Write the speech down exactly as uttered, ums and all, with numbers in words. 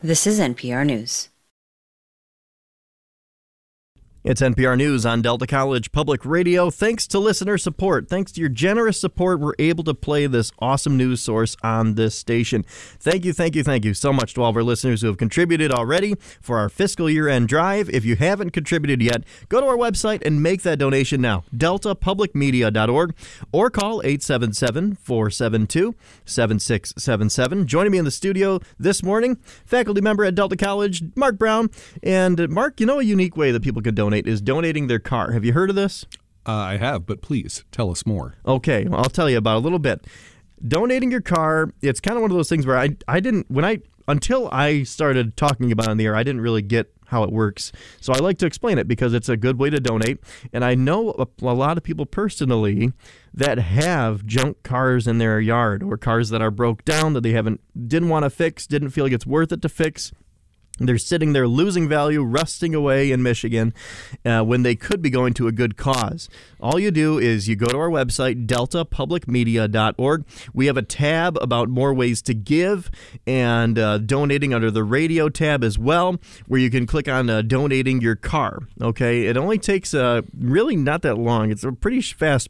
This is N P R News. It's N P R News on Delta College Public Radio. Thanks to listener support. Thanks to your generous support, we're able to play this awesome news source on this station. Thank you, thank you, thank you so much to all of our listeners who have contributed already for our fiscal year-end drive. If you haven't contributed yet, go to our website and make that donation now, delta public media dot org, or call eight seven seven, four seven two, seven six seven seven. Joining me in the studio this morning, faculty member at Delta College, Mark Brown. And Mark, you know a unique way that people can donate is donating their car. Have you heard of this? Uh, I have, but please tell us more. Okay, well, I'll tell you about a little bit. Donating your car, it's kind of one of those things where I I didn't, when I, until I started talking about it on the air, I didn't really get how it works. So I like to explain it because it's a good way to donate. And I know a, a lot of people personally that have junk cars in their yard or cars that are broke down that they haven't, didn't want to fix, didn't feel like it's worth it to fix. They're sitting there losing value, rusting away in Michigan uh, when they could be going to a good cause. All you do is you go to our website, delta public media dot org. We have a tab about more ways to give and uh, donating under the radio tab as well, where you can click on uh, donating your car. Okay, it only takes uh, really not that long. It's a pretty fast